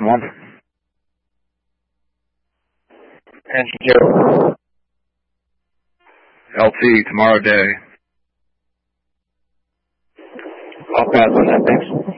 1. And Joe. LT, tomorrow day. I'll pass on that, thanks.